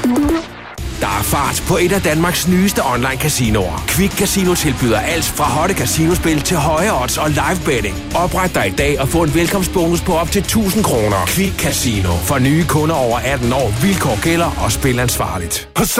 Der er fart på et af Danmarks nyeste online-casinoer. Quick Casino tilbyder alt fra hotte casinospil til høje odds og live betting. Opret dig i dag og få en velkomstbonus på op til 1.000 kroner. Quick Casino. For nye kunder over 18 år. Vilkår gælder og spil ansvarligt.